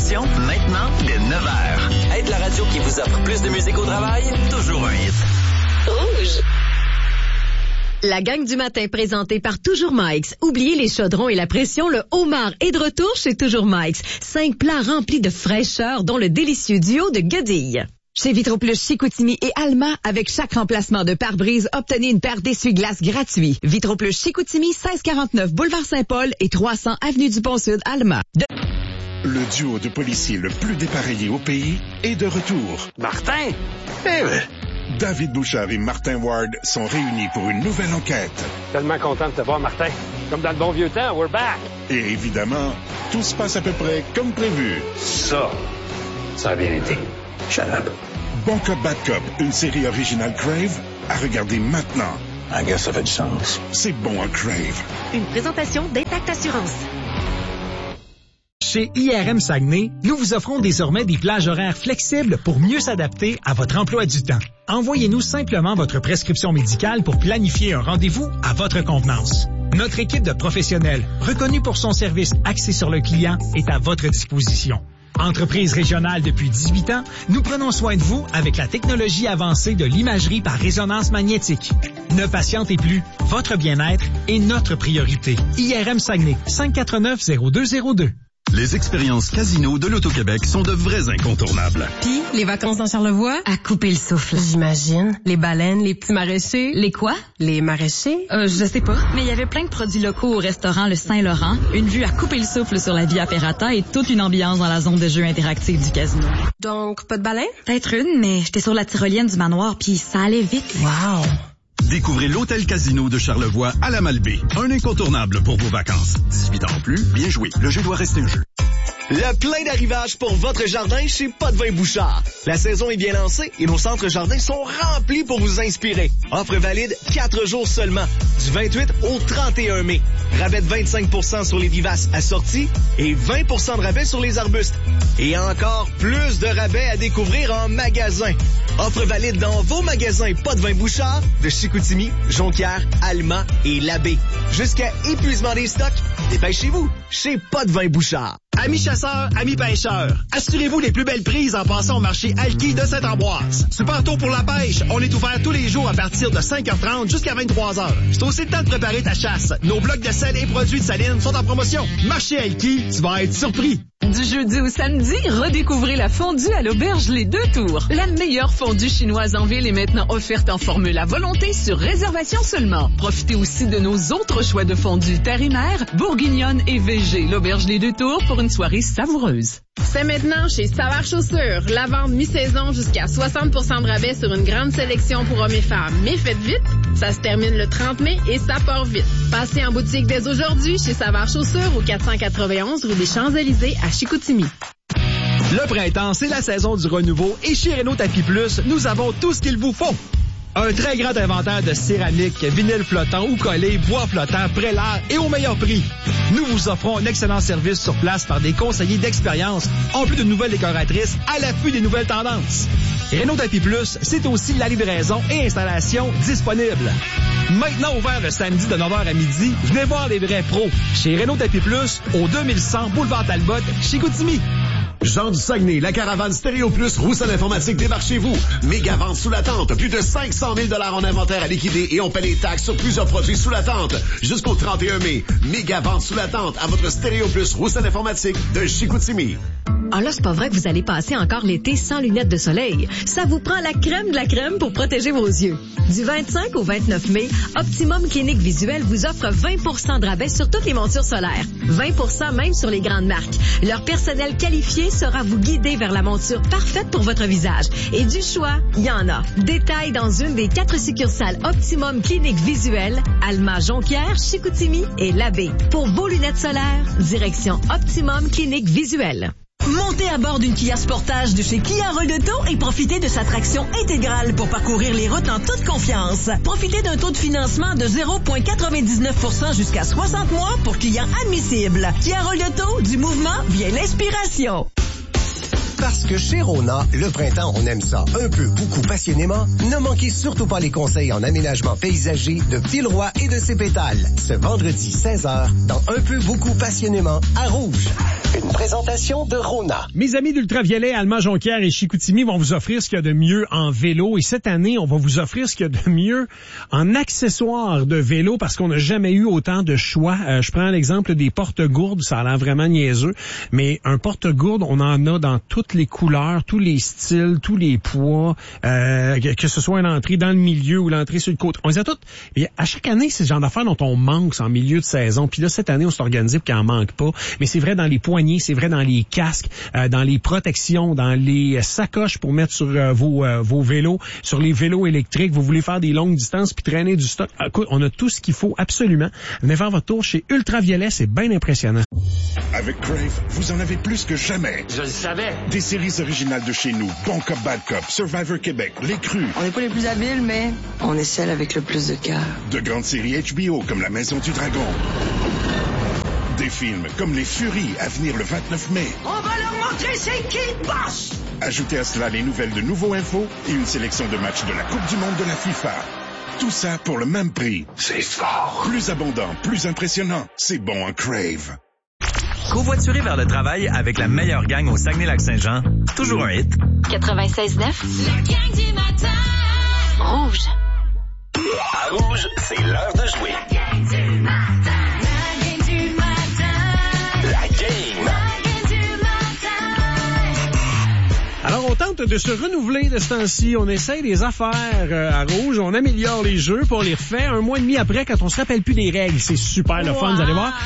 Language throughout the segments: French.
Réservation, maintenant, dès 9h. Aide la radio qui vous offre plus de musique au travail, toujours un hit. Rouge. La gang du matin présentée par Toujours Mike's. Oubliez les chaudrons et la pression, le homard est de retour chez Toujours Mike's. 5 plats remplis de fraîcheur, dont le délicieux duo de guedilles. Chez Vitroplus Chicoutimi et Alma, avec chaque remplacement de pare-brise, obtenez une paire d'essuie-glaces gratuits. Vitroplus Chicoutimi, 1649 Boulevard Saint-Paul et 300 Avenue du Pont-Sud, Alma. Le duo de policiers le plus dépareillé au pays est de retour. Martin! David Bouchard et Martin Ward sont réunis pour une nouvelle enquête. Tellement content de te voir, Martin. Comme dans le bon vieux temps, we're back! Et évidemment, tout se passe à peu près comme prévu. Ça a bien été. Shut up. Bon Cop, Bad Cop, une série originale Crave, à regarder maintenant. I guess ça fait du sens. C'est bon à Crave. Une présentation d'Intact Assurance. Chez IRM Saguenay, nous vous offrons désormais des plages horaires flexibles pour mieux s'adapter à votre emploi du temps. Envoyez-nous simplement votre prescription médicale pour planifier un rendez-vous à votre convenance. Notre équipe de professionnels, reconnue pour son service axé sur le client, est à votre disposition. Entreprise régionale depuis 18 ans, nous prenons soin de vous avec la technologie avancée de l'imagerie par résonance magnétique. Ne patientez plus, votre bien-être est notre priorité. IRM Saguenay, 549-0202. Les expériences casino de l'Auto-Québec sont de vrais incontournables. Puis, les vacances dans Charlevoix? À couper le souffle. J'imagine. Les baleines, les petits maraîchers. Les quoi? Les maraîchers? Je sais pas. Mais il y avait plein de produits locaux au restaurant Le Saint-Laurent, une vue à couper le souffle sur la Via Ferrata et toute une ambiance dans la zone de jeu interactive du casino. Donc, pas de baleines? Peut-être une, mais j'étais sur la tyrolienne du manoir puis ça allait vite. Wow! Découvrez l'Hôtel Casino de Charlevoix à la Malbaie. Un incontournable pour vos vacances. 18 ans en plus, bien joué. Le jeu doit rester un jeu. Le plein d'arrivage pour votre jardin chez Potvin Bouchard. La saison est bien lancée et nos centres jardins sont remplis pour vous inspirer. Offre valide 4 jours seulement, du 28 au 31 mai. Rabais de 25% sur les vivaces assortis et 20% de rabais sur les arbustes. Et encore plus de rabais à découvrir en magasin. Offre valide dans vos magasins Potvin Bouchard de Chicoutimi, Jonquière, Alma et Labbé. Jusqu'à épuisement des stocks, dépêchez-vous chez Potvin Bouchard. Amis chasseurs, amis pêcheurs, assurez-vous les plus belles prises en passant au marché Alki de Saint-Ambroise. Super tôt pour la pêche, on est ouvert tous les jours à partir de 5h30 jusqu'à 23h. C'est aussi le temps de préparer ta chasse. Nos blocs de sel et produits de saline sont en promotion. Marché Alki, tu vas être surpris. Du jeudi au samedi, redécouvrez la fondue à l'auberge Les Deux Tours. La meilleure fondue chinoise en ville est maintenant offerte en formule à volonté sur réservation seulement. Profitez aussi de nos autres choix de fondue terre et mer, bourguignonne et végé. L'auberge Les Deux Tours pour une soirée savoureuse. C'est maintenant chez Savard Chaussures. La vente mi-saison jusqu'à 60% de rabais sur une grande sélection pour hommes et femmes. Mais faites vite, ça se termine le 30 mai et ça part vite. Passez en boutique dès aujourd'hui chez Savard Chaussures au 491 rue des Champs-Élysées à Chicoutimi. Le printemps, c'est la saison du renouveau et chez Renault Tapis Plus, nous avons tout ce qu'il vous faut. Un très grand inventaire de céramique, vinyle flottant ou collé, bois flottant, prélat et au meilleur prix. Nous vous offrons un excellent service sur place par des conseillers d'expérience, en plus de nouvelles décoratrices à l'affût des nouvelles tendances. Renault Tapis Plus, c'est aussi la livraison et installation disponible. Maintenant ouvert le samedi de 9h à midi, venez voir les vrais pros chez Renault Tapis Plus au 2100 Boulevard Talbot, Chicoutimi. Jean du Saguenay, la caravane Stéréo Plus Roussel Informatique débarque chez vous. Méga vente sous la tente. Plus de 500 000 $ en inventaire à liquider et on paie les taxes sur plusieurs produits sous la tente. Jusqu'au 31 mai. Méga vente sous la tente à votre Stéréo Plus Roussel Informatique de Chicoutimi. Ah là, c'est pas vrai que vous allez passer encore l'été sans lunettes de soleil. Ça vous prend la crème de la crème pour protéger vos yeux. Du 25 au 29 mai, Optimum Clinique Visuel vous offre 20% de rabais sur toutes les montures solaires. 20% même sur les grandes marques. Leur personnel qualifié saura vous guider vers la monture parfaite pour votre visage. Et du choix, il y en a. Détails dans une des 4 succursales Optimum Clinique Visuel, Alma, Jonquière, Chicoutimi et Labbé. Pour vos lunettes solaires, direction Optimum Clinique Visuel. Montez à bord d'une Kia Sportage de chez Kia Rolletto et profitez de sa traction intégrale pour parcourir les routes en toute confiance. Profitez d'un taux de financement de 0,99% jusqu'à 60 mois pour clients admissibles. Kia Rolletto, du mouvement vient l'inspiration. Parce que chez Rona, le printemps, on aime ça un peu, beaucoup, passionnément. Ne manquez surtout pas les conseils en aménagement paysager de Petit Leroy et de ses pétales. Ce vendredi 16h, dans Un peu, beaucoup, passionnément, à Rouge. Une présentation de Rona. Mes amis d'Ultraviolet, Alma Jonquière et Chicoutimi vont vous offrir ce qu'il y a de mieux en vélo. Et cette année, on va vous offrir ce qu'il y a de mieux en accessoires de vélo parce qu'on n'a jamais eu autant de choix. Je prends l'exemple des porte-gourdes. Ça a l'air vraiment niaiseux. Mais un porte-gourde, on en a dans toutes les couleurs, tous les styles, tous les poids, que ce soit l'entrée dans le milieu ou l'entrée sur le côté. On les a toutes. Et à chaque année, c'est ce genre d'affaires dont on manque en milieu de saison. Puis là, cette année, on s'est organisé pour qu'il en manque pas. Mais c'est vrai dans les poignées, c'est vrai dans les casques, dans les protections, dans les sacoches pour mettre sur vos vélos, sur les vélos électriques. Vous voulez faire des longues distances puis traîner du stock. Écoute, on a tout ce qu'il faut absolument. Venez faire votre tour chez Ultraviolet, c'est bien impressionnant. Avec Crave, vous en avez plus que jamais. Je le savais. Des séries originales de chez nous, Bon Cop, Bad Cop, Survivor Québec, Les Crus. On n'est pas les plus habiles, mais on est celles avec le plus de cœur. De grandes séries HBO comme La Maison du Dragon. Des films comme Les Furies à venir le 29 mai. On va leur montrer c'est qui le boss! Ajoutez à cela les nouvelles de Nouveau Info et une sélection de matchs de la Coupe du Monde de la FIFA. Tout ça pour le même prix. C'est fort. Plus abondant, plus impressionnant. C'est bon en Crave. Covoiturer vers le travail avec la meilleure gang au Saguenay-Lac-Saint-Jean. Toujours un hit. 96.9. La gang du matin. Rouge. À Rouge, c'est l'heure de jouer. La gang du matin. La gang du matin. La game. La gang du matin. Alors, on tente de se renouveler de ce temps-ci. On essaye des affaires à Rouge. On améliore les jeux pour les refaire un mois et demi après quand on se rappelle plus des règles. C'est super le fun, vous allez voir.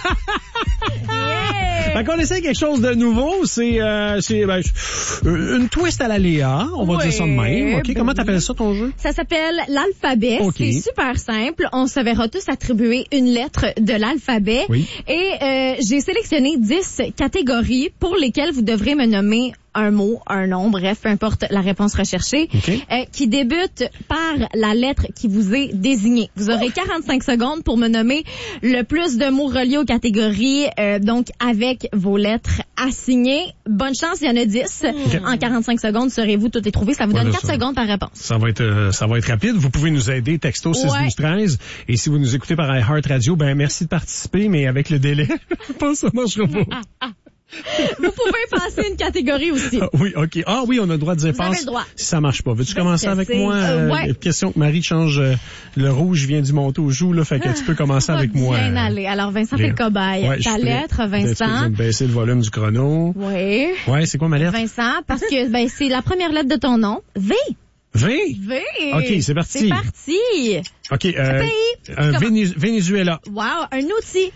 Fait qu'on essaie quelque chose de nouveau, c'est une twist à la Léa, on va dire ça de même. OK, comment t'appelles ça ton jeu? Ça s'appelle l'alphabet. Okay. C'est super simple. On se verra tous attribuer une lettre de l'alphabet. Oui. Et j'ai sélectionné 10 catégories pour lesquelles vous devrez me nommer un mot, un nom, bref, peu importe la réponse recherchée, qui débute par la lettre qui vous est désignée. Vous aurez 45 secondes pour me nommer le plus de mots reliés aux catégories, donc avec vos lettres assignées. Bonne chance, il y en a 10. En 45 secondes, saurez-vous tout est trouvé. Ça vous donne 4 secondes par réponse. Ça va être rapide. Vous pouvez nous aider, texto 612-13. Et si vous nous écoutez par iHeartRadio, ben merci de participer, mais avec le délai, je pense que ça marchera pas. Vous pouvez passer une catégorie aussi. Oui, OK. Ah oui, on a le droit de dire passe si ça marche pas. Veux-tu commencer avec moi? Question que Marie change le rouge vient du manteau aux joues, là, fait que tu peux commencer avec moi. Bien aller. Alors, Vincent fait le cobaye. Ta lettre, Vincent. Je vais baisser le volume du chrono. Oui. Ouais, c'est quoi ma lettre? Vincent, parce que c'est la première lettre de ton nom. V. V? V. OK, c'est parti. C'est parti. OK, Venezuela. Wow, un outil.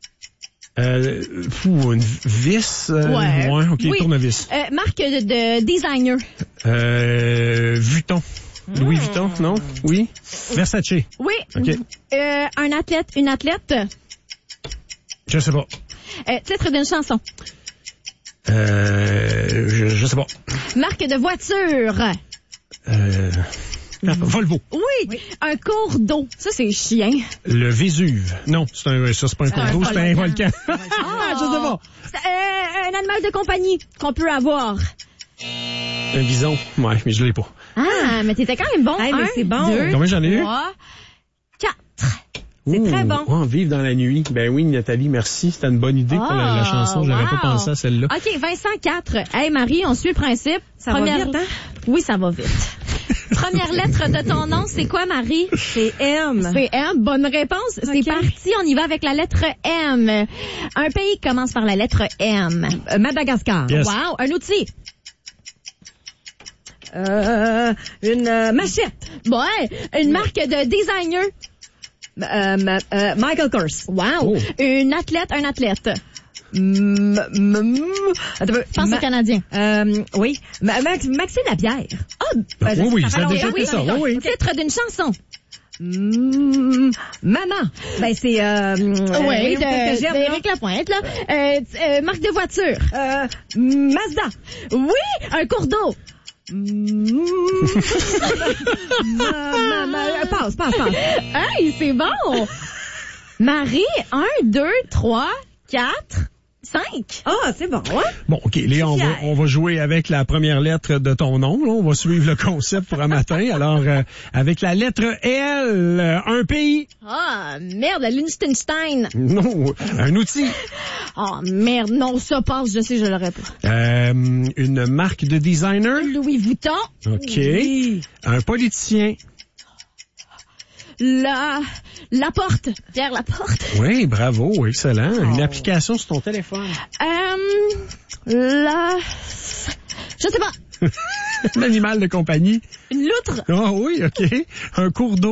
Une vis. OK, oui. Tournevis. Marque de designer. Vuitton. Louis Vuitton, non? Oui. Versace. Oui. OK. Un athlète, une athlète. Je sais pas. Titre d'une chanson. Je sais pas. Marque de voiture. Volvo. Oui, un cours d'eau. Ça, c'est chien. Le Vésuve. Non, ça, c'est pas un cours d'eau, c'est un volcan. Je sais pas. Un animal de compagnie qu'on peut avoir. Un bison. Ouais, mais je l'ai pas. Ah, mais t'étais quand même bon. Mais c'est bon. 2, combien j'en ai eu? 3, 4. C'est très bon. Oh, vivre dans la nuit. Ben oui, Nathalie, merci. C'était une bonne idée pour la chanson. J'avais pas pensé à celle-là. OK, Vincent, 4. Hey, Marie, on suit le principe. Ça va vite, hein? Oui, ça va vite. Première lettre de ton nom, c'est quoi, Marie? C'est M. C'est M. Bonne réponse. Okay. C'est parti. On y va avec la lettre M. Un pays qui commence par la lettre M. Madagascar. Yes. Wow. Un outil. Une machette. Ouais. Une marque de designer. Michael Kors. Wow. Une athlète, un athlète. Pense au Canadien. Oui. Maxime Lapierre. Oui, ça a déjà fait ça. Oui. Titre d'une chanson. Maman. Ben, c'est, oui, d'Éric Lapointe, là. Marque de voiture. Mazda. Oui, un cours d'eau. Passe. Hey, c'est bon. Marie, 1, 2, 3, 4. 5. Ah, c'est bon, ouais. Bon, OK, Léa, on va jouer avec la première lettre de ton nom. Là. On va suivre le concept pour un matin. Alors, avec la lettre L, un pays. Ah, merde, la Liechtenstein. Non, un outil. Ah, merde, non, ça passe, je sais, je l'aurais pas. Une marque de designer. Louis Vuitton. OK. Oui. Un politicien. Laporte. Pierre Laporte. Oui, bravo, excellent. Une application sur ton téléphone. Je sais pas. Un animal de compagnie. Une loutre. Ah oui, OK. Un cours d'eau.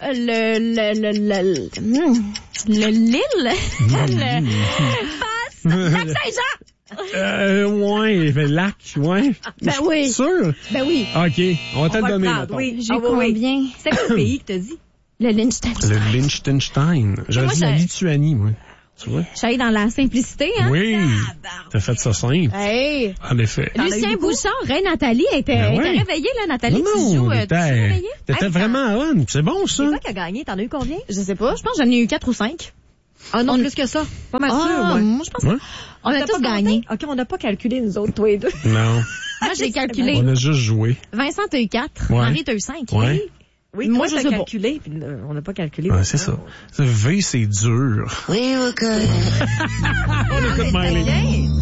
Le Lille. Passe. Lac Saint-Jean. Ouais, lac, ouais. Ben oui. Sûr? Ben oui. OK, on va te le donner, maintenant. Oui, j'ai combien? C'est quel pays que t'as dit? Le Liechtenstein. Le Liechtenstein. J'aurais dit la Lituanie, moi. Tu vois? J'allais dans la simplicité, hein? Oui. T'as fait ça simple. Hey. En effet. Lucien Bouchard, Nathalie était réveillée, là, Nathalie. Non, tu joues, réveillée? T'étais vraiment on. C'est bon, ça. C'est toi qui a gagné. T'en as eu combien? Je sais pas. Je pense que j'en ai eu 4 ou 5. Ah non, plus que ça. Pas mal sûr, moi. Moi, je pense que on a tous gagné. OK, on n'a pas calculé, nous autres, toi et deux. Non. Moi, j'ai calculé. On a juste joué. Vincent, t'as eu 4. Ouais. Henri, t'as eu 5. Ouais. Oui, moi, je je sais calculé, puis on n'a pas calculé. Ouais, c'est ça. V, c'est dur. We were good. On écoute Miley.